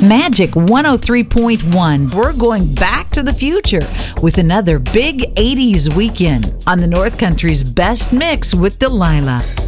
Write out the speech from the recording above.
Magic 103.1. We're going back to the future with another big 80s weekend on the North Country's best mix with Delilah.